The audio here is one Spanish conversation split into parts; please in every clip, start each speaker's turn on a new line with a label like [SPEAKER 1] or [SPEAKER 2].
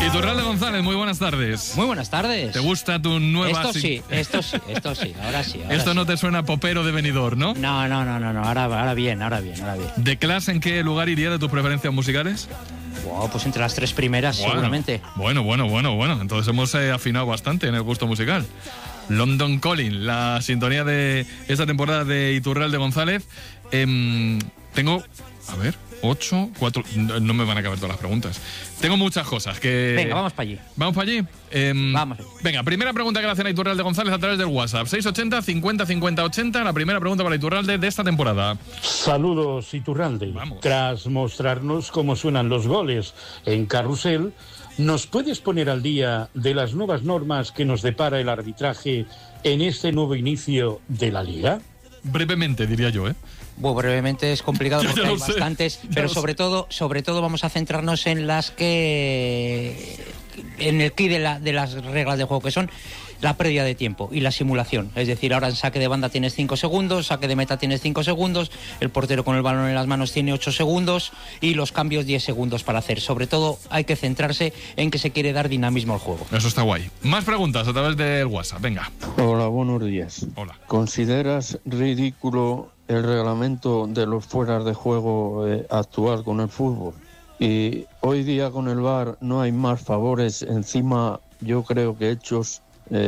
[SPEAKER 1] Iturralde González, muy buenas tardes.
[SPEAKER 2] Muy buenas tardes.
[SPEAKER 1] ¿Te gusta tu nueva...?
[SPEAKER 2] Esto sí, ahora sí.
[SPEAKER 1] Esto no te suena popero de Benidorm, ¿no?
[SPEAKER 2] No, ahora bien.
[SPEAKER 1] ¿De clase en qué lugar iría de tus preferencias musicales?
[SPEAKER 2] Wow, pues entre las tres primeras, seguramente.
[SPEAKER 1] Bueno. Entonces hemos afinado bastante en el gusto musical. London Calling, la sintonía de esta temporada de Iturralde González. Tengo, 8, 4... No me van a caber todas las preguntas. Tengo muchas cosas que...
[SPEAKER 2] Venga, vamos para allí.
[SPEAKER 1] ¿Vamos para allí?
[SPEAKER 2] Vamos.
[SPEAKER 1] Venga, primera pregunta que le hacen a Iturralde González a través del WhatsApp. 680 50 50 80. La primera pregunta para Iturralde de esta temporada.
[SPEAKER 3] Saludos, Iturralde.
[SPEAKER 1] Vamos.
[SPEAKER 3] Tras mostrarnos cómo suenan los goles en Carrusel, ¿nos puedes poner al día de las nuevas normas que nos depara el arbitraje en este nuevo inicio de la Liga?
[SPEAKER 1] Brevemente, diría yo, ¿eh?
[SPEAKER 2] Bueno, brevemente es complicado porque hay bastantes, pero sobre todo vamos a centrarnos en las que... en el quid de las reglas de juego, que son la pérdida de tiempo y la simulación. Es decir, ahora en saque de banda tienes 5 segundos, saque de meta tienes 5 segundos, el portero con el balón en las manos tiene 8 segundos y los cambios 10 segundos para hacer. Sobre todo hay que centrarse en que se quiere dar dinamismo al juego.
[SPEAKER 1] Eso está guay. Más preguntas a través del WhatsApp, venga.
[SPEAKER 4] Hola, buenos días.
[SPEAKER 1] Hola.
[SPEAKER 4] ¿Consideras ridículo el reglamento de los fueras de juego actual con el fútbol? Y hoy día con el VAR no hay más favores, encima yo creo que hechos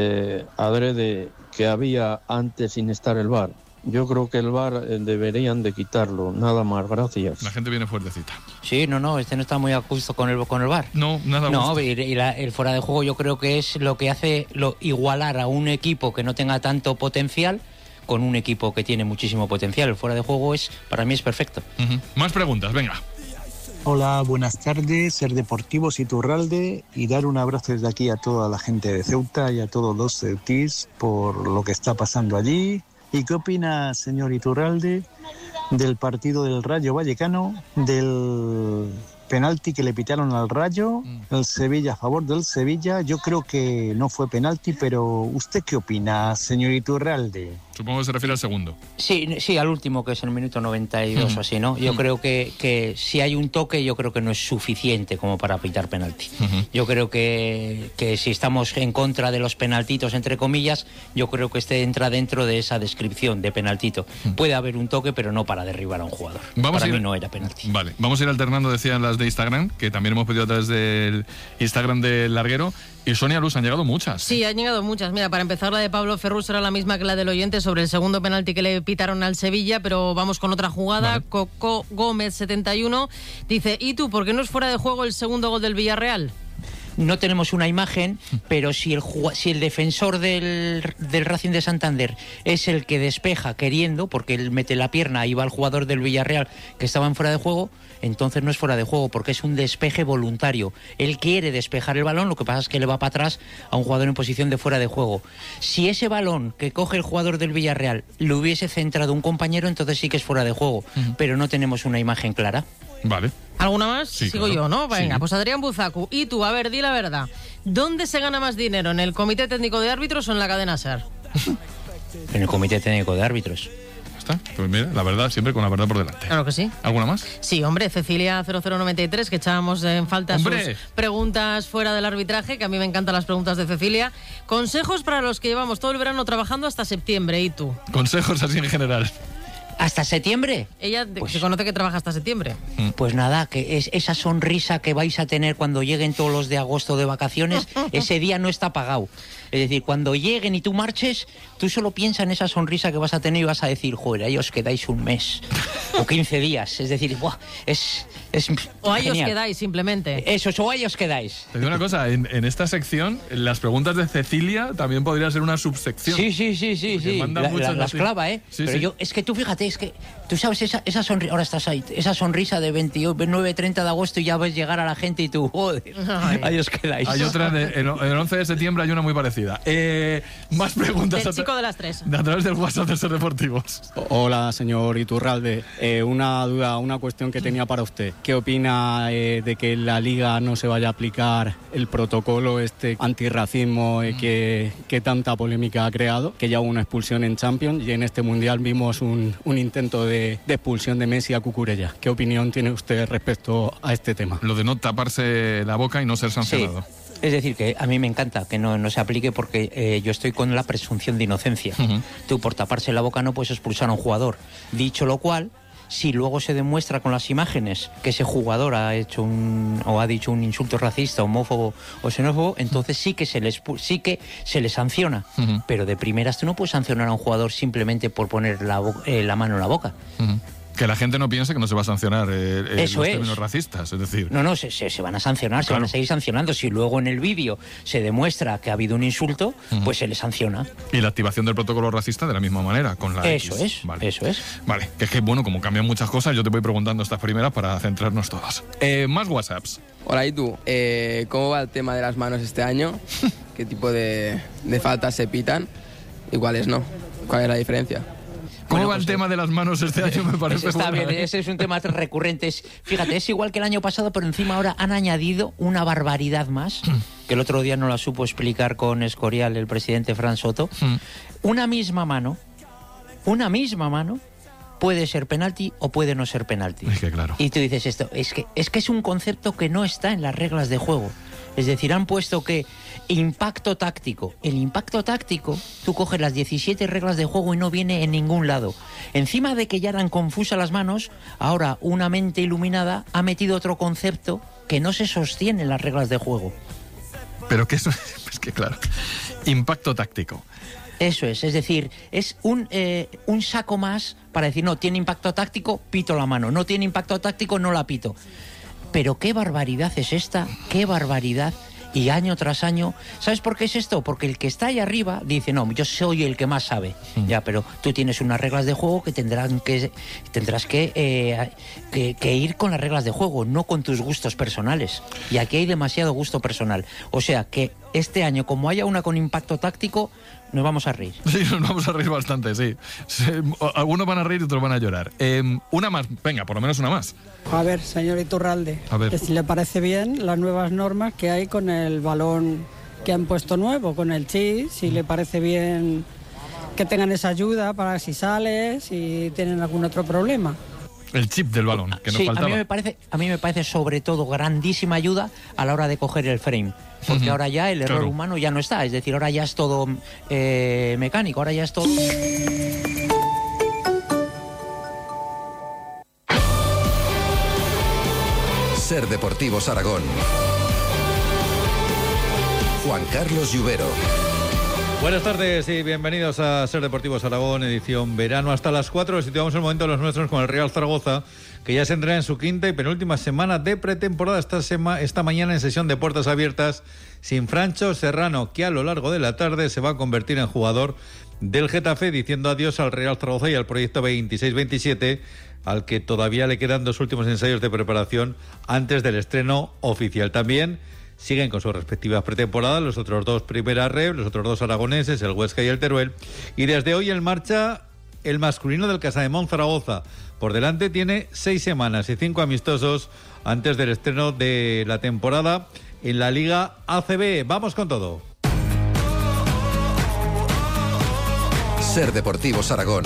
[SPEAKER 4] adrede que había antes sin estar el VAR. Yo creo que el VAR deberían de quitarlo, nada más, gracias.
[SPEAKER 1] La gente viene fuertecita.
[SPEAKER 2] Sí, no está muy a gusto con el VAR.
[SPEAKER 1] No, nada a gusto.
[SPEAKER 2] No, el fuera de juego yo creo que es lo que hace igualar a un equipo que no tenga tanto potencial con un equipo que tiene muchísimo potencial. El fuera de juego para mí es perfecto.
[SPEAKER 1] Uh-huh. Más preguntas, venga.
[SPEAKER 5] Hola, buenas tardes, Ser Deportivos Iturralde, y dar un abrazo desde aquí a toda la gente de Ceuta y a todos los ceutís por lo que está pasando allí. ¿Y qué opina, señor Iturralde, del partido del Rayo Vallecano, del penalti que le pitaron al Rayo, el Sevilla a favor del Sevilla? Yo creo que no fue penalti, pero ¿usted qué opina, señor Iturralde?
[SPEAKER 1] Supongo que se refiere al segundo.
[SPEAKER 2] Sí, al último, que es el minuto 92 o así, ¿no? Yo creo que si hay un toque, yo creo que no es suficiente como para pitar penalti. Yo creo que si estamos en contra de los penaltitos, entre comillas, yo creo que entra dentro de esa descripción de penaltito. Puede haber un toque, pero no para derribar a un jugador. Para mí no era penalti.
[SPEAKER 1] Vale, vamos a ir alternando, decían las de Instagram, que también hemos pedido a través del Instagram del Larguero. Y Sonia Luz, han llegado muchas.
[SPEAKER 6] Sí, han llegado muchas. Mira, para empezar, la de Pablo Ferrus era la misma que la del oyente sobre el segundo penalti que le pitaron al Sevilla, pero vamos con otra jugada. Vale. Coco Gómez, 71, dice: ¿y tú, por qué no es fuera de juego el segundo gol del Villarreal?
[SPEAKER 2] No tenemos una imagen, pero si el defensor del Racing de Santander es el que despeja queriendo, porque él mete la pierna y va el jugador del Villarreal que estaba en fuera de juego, entonces no es fuera de juego, porque es un despeje voluntario. Él quiere despejar el balón, lo que pasa es que le va para atrás a un jugador en posición de fuera de juego. Si ese balón que coge el jugador del Villarreal lo hubiese centrado un compañero, entonces sí que es fuera de juego, pero no tenemos una imagen clara.
[SPEAKER 1] Vale.
[SPEAKER 6] ¿Alguna más?
[SPEAKER 1] Sí,
[SPEAKER 6] Sigo
[SPEAKER 1] claro.
[SPEAKER 6] yo, ¿no? Venga,
[SPEAKER 1] sí.
[SPEAKER 6] Pues Adrián Buzacu. Y tú, a ver, di la verdad. ¿Dónde se gana más dinero? ¿En el Comité Técnico de Árbitros o en la cadena SER?
[SPEAKER 2] En el Comité Técnico de Árbitros.
[SPEAKER 1] ¿Está? Pues mira, la verdad, siempre con la verdad por delante.
[SPEAKER 6] Claro que sí.
[SPEAKER 1] ¿Alguna más?
[SPEAKER 6] Sí, hombre, Cecilia 0093, que echábamos en falta sus preguntas fuera del arbitraje, que a mí me encantan las preguntas de Cecilia. Consejos para los que llevamos todo el verano trabajando hasta septiembre, ¿y tú?
[SPEAKER 1] Consejos así en general.
[SPEAKER 2] ¿Hasta septiembre?
[SPEAKER 6] Ella se conoce que trabaja hasta septiembre.
[SPEAKER 2] Pues nada, que es esa sonrisa que vais a tener cuando lleguen todos los de agosto de vacaciones, ese día no está pagado. Es decir, cuando lleguen y tú marches, tú solo piensa en esa sonrisa que vas a tener y vas a decir, joder, ahí os quedáis un mes o 15 días. Es decir, ¡buah! Es
[SPEAKER 6] o ahí
[SPEAKER 2] genial.
[SPEAKER 6] os quedáis, simplemente.
[SPEAKER 2] Eso, o ahí os quedáis.
[SPEAKER 1] Te digo una cosa, en esta sección, las preguntas de Cecilia también podría ser una subsección.
[SPEAKER 2] Sí. Las clava, ¿eh?
[SPEAKER 1] Sí,
[SPEAKER 2] pero
[SPEAKER 1] sí.
[SPEAKER 2] es que tú fíjate, es que tú sabes esa sonrisa, ahora estás ahí, esa sonrisa de 29, 30 de agosto y ya ves llegar a la gente y tú, joder, ahí os quedáis.
[SPEAKER 1] Hay otra, el 11 de septiembre hay una muy parecida. Más preguntas.
[SPEAKER 6] El chico de las 3.
[SPEAKER 1] A través del WhatsApp de Ser Deportivos.
[SPEAKER 7] Hola, señor Iturralde. Una duda, una cuestión que tenía para usted. ¿Qué opina de que en la Liga no se vaya a aplicar el protocolo antirracismo que tanta polémica ha creado? Que ya hubo una expulsión en Champions y en este Mundial vimos un intento de expulsión de Messi a Cucurella. ¿Qué opinión tiene usted respecto a este tema?
[SPEAKER 1] Lo de no taparse la boca y no ser sancionado.
[SPEAKER 2] Sí. Es decir, que a mí me encanta que no se aplique porque yo estoy con la presunción de inocencia. Tú por taparse la boca no puedes expulsar a un jugador. Dicho lo cual, si luego se demuestra con las imágenes que ese jugador ha dicho un insulto racista, homófobo o xenófobo, entonces sí que se le sanciona. Pero de primeras tú no puedes sancionar a un jugador simplemente por poner la mano en la boca.
[SPEAKER 1] Que la gente no piense que no se va a sancionar los términos racistas, es decir...
[SPEAKER 2] No, se van a sancionar, se van a seguir sancionando. Si luego en el vídeo se demuestra que ha habido un insulto, pues se le sanciona.
[SPEAKER 1] Y la activación del protocolo racista de la misma manera, con la
[SPEAKER 2] Eso
[SPEAKER 1] X.
[SPEAKER 2] es,
[SPEAKER 1] vale.
[SPEAKER 2] eso es.
[SPEAKER 1] Vale, que es que, bueno, como cambian muchas cosas, yo te voy preguntando estas primeras para centrarnos todas. Más WhatsApps.
[SPEAKER 8] Hola, ¿y tú? ¿Cómo va el tema de las manos este año? ¿Qué tipo de faltas se pitan? ¿Y cuáles no? ¿Cuál es la diferencia?
[SPEAKER 1] ¿Cómo va el tema de las manos este año? Me parece
[SPEAKER 2] está bien, ese es un tema recurrente. Fíjate, es igual que el año pasado, pero encima ahora han añadido una barbaridad más, que el otro día no la supo explicar con Escorial el presidente Fran Soto. Una misma mano puede ser penalti o puede no ser penalti.
[SPEAKER 1] Es que claro.
[SPEAKER 2] Y tú dices esto, es que es un concepto que no está en las reglas de juego. Es decir, han puesto que impacto táctico. El impacto táctico, tú coges las 17 reglas de juego y no viene en ningún lado. Encima de que ya eran confusas las manos, ahora una mente iluminada ha metido otro concepto que no se sostiene en las reglas de juego.
[SPEAKER 1] Pero que eso es que claro, impacto táctico.
[SPEAKER 2] Eso es decir, es un saco más para decir, no, tiene impacto táctico, pito la mano, no tiene impacto táctico, no la pito. Pero qué barbaridad es esta, qué barbaridad, y año tras año. ¿Sabes por qué es esto? Porque el que está ahí arriba dice, no, yo soy el que más sabe. Ya, pero tú tienes unas reglas de juego que tendrás que ir con las reglas de juego, no con tus gustos personales. Y aquí hay demasiado gusto personal. O sea que este año, como haya una con impacto táctico, nos vamos a reír.
[SPEAKER 1] Sí, nos vamos a reír bastante, sí. Algunos van a reír y otros van a llorar. Una más, venga, por lo menos una más.
[SPEAKER 9] A ver, señor Iturralde, que si le parece bien las nuevas normas que hay con el balón que han puesto nuevo, con el chip, si le parece bien que tengan esa ayuda para si sale, si tienen algún otro problema.
[SPEAKER 1] El chip del balón, que nos faltaba.
[SPEAKER 2] A mí me parece sobre todo grandísima ayuda a la hora de coger el frame. Porque ahora ya el error humano ya no está. Es decir, ahora ya es todo mecánico, ahora ya es todo...
[SPEAKER 10] Ser Deportivos Aragón. Juan Carlos Lluvero.
[SPEAKER 11] Buenas tardes y bienvenidos a Ser Deportivos Aragón, edición verano. Hasta las 4 situamos el momento de los nuestros con el Real Zaragoza, que ya se entrena en su quinta y penúltima semana de pretemporada. Esta mañana en sesión de puertas abiertas, sin Francho Serrano, que a lo largo de la tarde se va a convertir en jugador del Getafe, diciendo adiós al Real Zaragoza y al proyecto 26-27, al que todavía le quedan 2 últimos ensayos de preparación antes del estreno oficial. También siguen con sus respectivas pretemporadas los otros 2 primeras ref, los otros 2 aragoneses, el Huesca y el Teruel. Y desde hoy en marcha el masculino del Casademont Zaragoza. Por delante tiene 6 semanas y 5 amistosos antes del estreno de la temporada en la Liga ACB. Vamos con todo.
[SPEAKER 10] Ser Deportivos Aragón.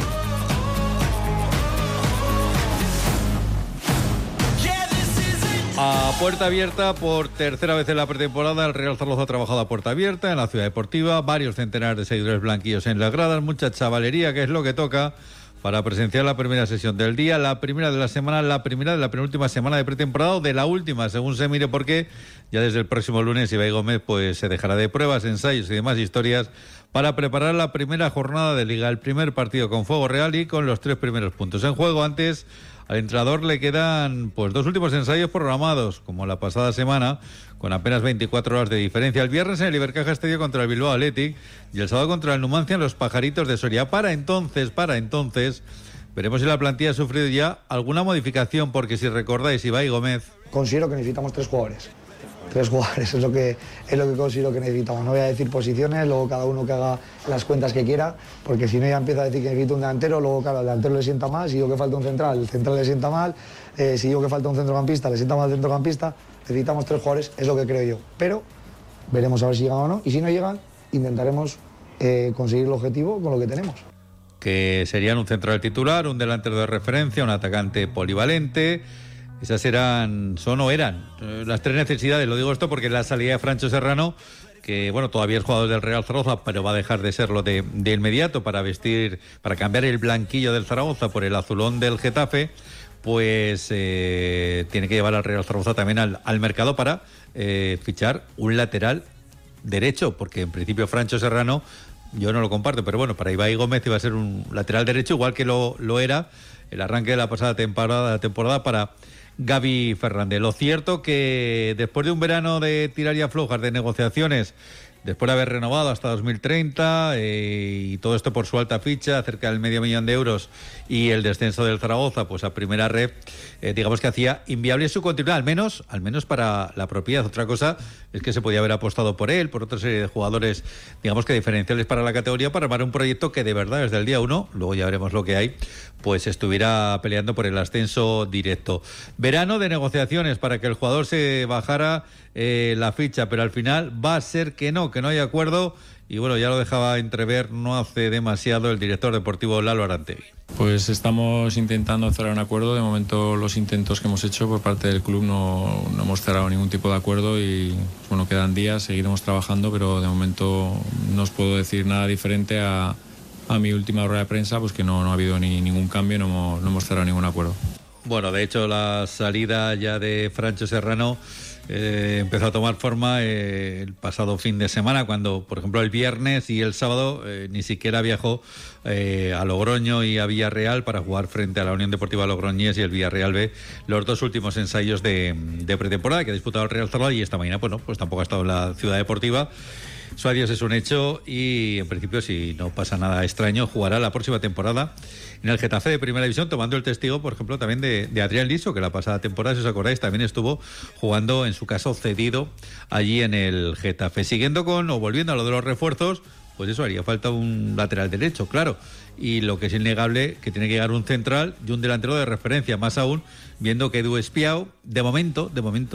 [SPEAKER 11] A puerta abierta, por tercera vez en la pretemporada, el Real Zaragoza ha trabajado a puerta abierta en la Ciudad Deportiva, varios centenares de seguidores blanquillos en las gradas, mucha chavalería, que es lo que toca para presenciar la primera sesión del día, la primera de la semana, la primera de la penúltima semana de pretemporada, o de la última, según se mire, porque ya desde el próximo lunes Ibai Gómez pues se dejará de pruebas, ensayos y demás historias para preparar la primera jornada de Liga, el primer partido con fuego real y con los 3 primeros puntos en juego. Antes, al entrenador le quedan pues 2 últimos ensayos programados, como la pasada semana, con apenas 24 horas de diferencia. El viernes en el Ibercaja Estadio contra el Bilbao Athletic y el sábado contra el Numancia en los Pajaritos de Soria. Para entonces, veremos si la plantilla ha sufrido ya alguna modificación, porque si recordáis, Ibai Gómez...
[SPEAKER 12] Considero que necesitamos 3 jugadores. 3 jugadores es lo que considero que necesitamos. No voy a decir posiciones, luego cada uno que haga las cuentas que quiera, porque si no ya empieza a decir que necesito un delantero, luego claro, al delantero le sienta mal, si digo que falta un central, el central le sienta mal, si digo que falta un centrocampista, le sienta mal el centrocampista. Necesitamos 3 jugadores, es lo que creo yo. Pero veremos a ver si llegan o no, y si no llegan, intentaremos conseguir el objetivo con lo que tenemos.
[SPEAKER 11] que serían un central titular, un delantero de referencia, un atacante polivalente. Esas eran las tres necesidades. Lo digo esto porque la salida de Francho Serrano, que bueno, todavía es jugador del Real Zaragoza, pero va a dejar de serlo de inmediato para cambiar el blanquillo del Zaragoza por el azulón del Getafe, pues tiene que llevar al Real Zaragoza también al mercado para fichar un lateral derecho, porque en principio Francho Serrano, yo no lo comparto, pero bueno, para Ibai Gómez iba a ser un lateral derecho, igual que lo era el arranque de la pasada temporada para Gaby Fernández. Lo cierto que después de un verano de tirar y aflojar, de negociaciones, después de haber renovado hasta 2030 y todo esto por su alta ficha, cerca del $500,000 de euros, y el descenso del Zaragoza pues a primera red, digamos que hacía inviable su continuidad, al menos para la propiedad. Otra cosa es que se podía haber apostado por él, por otra serie de jugadores, digamos que diferenciales para la categoría, para armar un proyecto que de verdad desde el día 1, luego ya veremos lo que hay, pues estuviera peleando por el ascenso directo. Verano de negociaciones para que el jugador se bajara la ficha, pero al final va a ser que no hay acuerdo, y bueno, ya lo dejaba entrever no hace demasiado el director deportivo Lalo Arantegui.
[SPEAKER 13] Pues estamos intentando cerrar un acuerdo. De momento los intentos que hemos hecho por parte del club no hemos cerrado ningún tipo de acuerdo y bueno, quedan días, seguiremos trabajando, pero de momento no os puedo decir nada diferente a mi última rueda de prensa, pues que no ha habido ningún cambio, no hemos cerrado ningún acuerdo.
[SPEAKER 11] Bueno, de hecho la salida ya de Francho Serrano empezó a tomar forma el pasado fin de semana, cuando por ejemplo el viernes y el sábado ni siquiera viajó a Logroño y a Villarreal para jugar frente a la Unión Deportiva Logroñés y el Villarreal B, los dos últimos ensayos de pretemporada que ha disputado el Real Zaragoza, y esta mañana pues tampoco ha estado en la Ciudad Deportiva. Su adiós es un hecho y en principio, si no pasa nada extraño, jugará la próxima temporada en el Getafe de Primera División, tomando el testigo, por ejemplo, también de Adrián Liso, que la pasada temporada, si os acordáis, también estuvo jugando, en su caso cedido, allí en el Getafe. Volviendo a lo de los refuerzos, pues eso, haría falta un lateral derecho, claro. Y lo que es innegable, que tiene que llegar un central y un delantero de referencia, más aún viendo que Edu Espiao, de momento,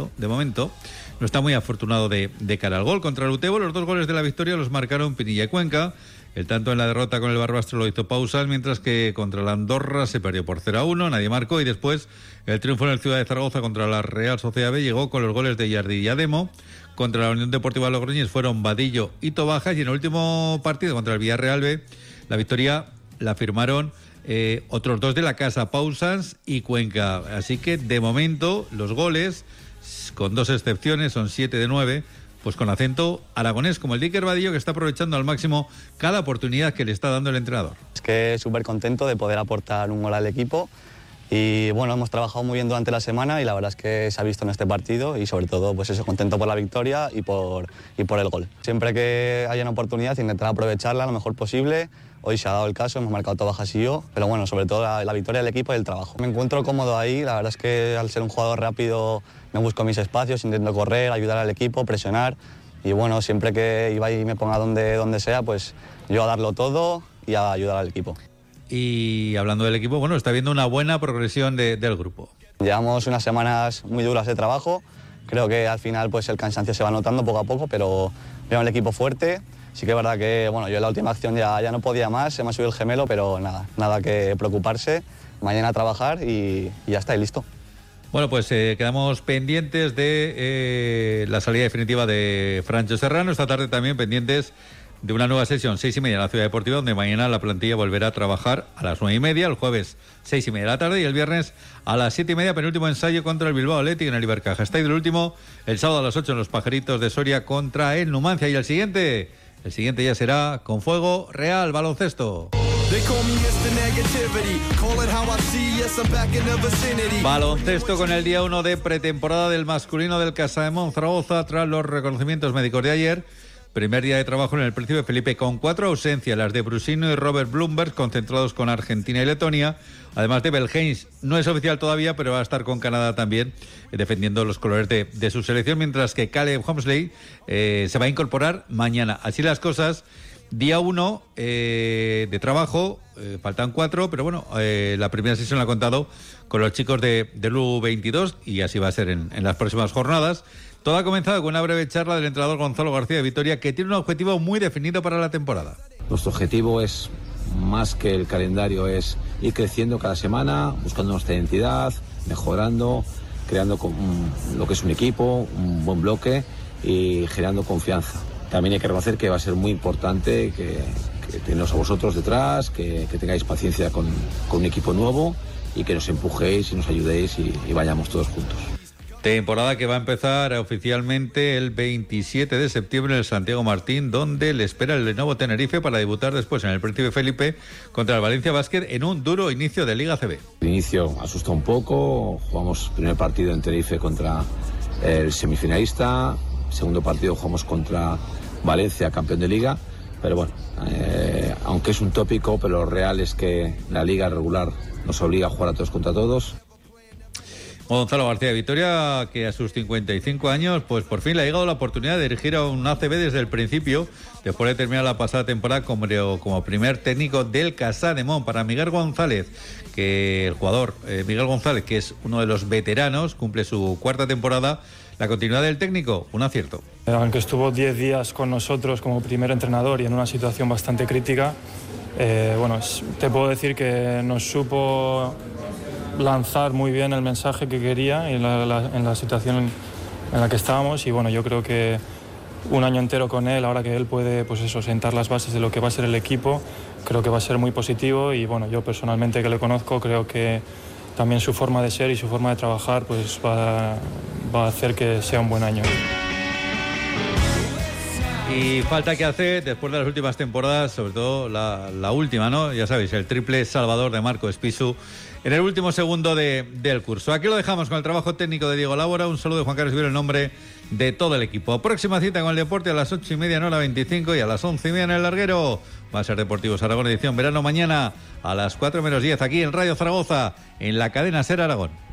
[SPEAKER 11] no está muy afortunado de cara al gol. Contra el Utebo, los dos goles de la victoria los marcaron Pinilla y Cuenca. El tanto en la derrota con el Barbastro lo hizo Pausas, mientras que contra la Andorra se perdió por 0-1, nadie marcó, y después el triunfo en el Ciudad de Zaragoza contra la Real Sociedad B llegó con los goles de Yardi y Ademo. Contra la Unión Deportiva Logroñés fueron Vadillo y Tobajas, y en el último partido contra el Villarreal B la victoria la firmaron otros dos de la casa, Pausas y Cuenca. Así que de momento los goles, con dos excepciones, son 7 de 9, pues con acento aragonés, como el de Iker Vadillo, que está aprovechando al máximo cada oportunidad que le está dando el entrenador.
[SPEAKER 14] Es que súper contento de poder aportar un gol al equipo. Y bueno, hemos trabajado muy bien durante la semana y la verdad es que se ha visto en este partido, y sobre todo pues eso, contento por la victoria y por el gol. Siempre que haya una oportunidad, intentar aprovecharla lo mejor posible. Hoy se ha dado el caso, hemos marcado Tobajas y yo, pero bueno, sobre todo la victoria del equipo y el trabajo. Me encuentro cómodo ahí, la verdad es que al ser un jugador rápido me busco mis espacios, intento correr, ayudar al equipo, presionar, y bueno, siempre que Ibai me ponga donde sea, pues yo a darlo todo y a ayudar al equipo.
[SPEAKER 11] Y hablando del equipo, bueno, está viendo una buena progresión del grupo.
[SPEAKER 14] Llevamos unas semanas muy duras de trabajo, creo que al final pues el cansancio se va notando poco a poco, pero veo el equipo fuerte. Sí que es verdad que bueno, yo en la última acción ya no podía más, se me ha subido el gemelo, pero nada que preocuparse, mañana a trabajar y ya está, y listo.
[SPEAKER 11] Bueno, pues quedamos pendientes de la salida definitiva de Francho Serrano. Esta tarde también pendientes de una nueva sesión, 6:30 en la Ciudad Deportiva, donde mañana la plantilla volverá a trabajar a las 9:30, el jueves 6:30 de la tarde, y el viernes a las 7:30, penúltimo ensayo contra el Bilbao Athletic en el Ibercaja. Está ahí el último, el sábado a las 8 en los Pajaritos de Soria contra el Numancia, y el siguiente ya será con Fuego Real Baloncesto. Baloncesto con el día 1 de pretemporada del masculino del Casademont Zaragoza, tras los reconocimientos médicos de ayer. Primer día de trabajo en el Príncipe Felipe, con 4 ausencias, las de Brusino y Robert Blumberg, concentrados con Argentina y Letonia. Además de Belhens, no es oficial todavía, pero va a estar con Canadá también, defendiendo los colores de su selección, mientras que Caleb Homsley se va a incorporar mañana. Así las cosas, día 1 de trabajo, faltan 4, pero bueno, la primera sesión la ha contado con los chicos del U22, y así va a ser en las próximas jornadas. Todo ha comenzado con una breve charla del entrenador Gonzalo García de Vitoria, que tiene un objetivo muy definido para la temporada.
[SPEAKER 15] Nuestro objetivo es más que el calendario es ir creciendo cada semana, buscando nuestra identidad, mejorando, creando lo que es un equipo, un buen bloque y generando confianza. También hay que reconocer que va a ser muy importante que teneros a vosotros detrás, que tengáis paciencia con un equipo nuevo y que nos empujéis y nos ayudéis y vayamos todos juntos.
[SPEAKER 11] Temporada que va a empezar oficialmente el 27 de septiembre en el Santiago Martín, donde le espera el Lenovo Tenerife para debutar después en el Príncipe Felipe contra el Valencia Basket en un duro inicio de Liga CB.
[SPEAKER 15] El inicio asustó un poco, jugamos primer partido en Tenerife contra el semifinalista, segundo partido jugamos contra Valencia, campeón de Liga, pero bueno, aunque es un tópico, pero lo real es que la Liga regular nos obliga a jugar a todos contra todos.
[SPEAKER 11] Gonzalo García Vitoria, que a sus 55 años, pues por fin le ha llegado la oportunidad de dirigir a un ACB desde el principio, después de terminar la pasada temporada como primer técnico del Casademont. Para Miguel González, que el jugador Miguel González, que es uno de los veteranos, cumple su cuarta temporada, la continuidad del técnico, un acierto.
[SPEAKER 16] Aunque estuvo 10 días con nosotros como primer entrenador y en una situación bastante crítica, te puedo decir que nos supo lanzar muy bien el mensaje que quería en la situación en la que estábamos, y bueno, yo creo que un año entero con él, ahora que él puede sentar las bases de lo que va a ser el equipo, creo que va a ser muy positivo. Y bueno, yo personalmente, que le conozco, creo que también su forma de ser y su forma de trabajar pues va a hacer que sea un buen año.
[SPEAKER 11] Y falta que hacer después de las últimas temporadas, sobre todo la última, ¿no? Ya sabéis, el triple salvador de Marco Espisu en el último segundo del curso. Aquí lo dejamos con el trabajo técnico de Diego Lábora. Un saludo de Juan Carlos Vivero en nombre de todo el equipo. Próxima cita con el deporte a las 8:30 en hora 25 y a las 11:30 en el larguero. Va a ser Deportivos Aragón edición verano mañana a las 4:10 aquí en Radio Zaragoza, en la cadena SER Aragón.